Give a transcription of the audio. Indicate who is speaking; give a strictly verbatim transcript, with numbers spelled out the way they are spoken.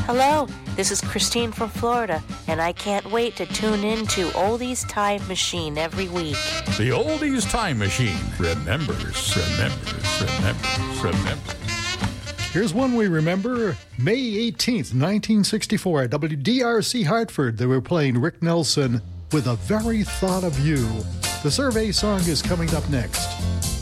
Speaker 1: Hello, this is Christine from Florida, and I can't wait to tune in to Oldies Time Machine every week.
Speaker 2: The Oldies Time Machine remembers, remembers, remembers, remembers.
Speaker 3: Here's one we remember. May eighteenth, nineteen sixty-four, at W D R C Hartford, they were playing Rick Nelson with A Very Thought of You. The survey song is coming up next.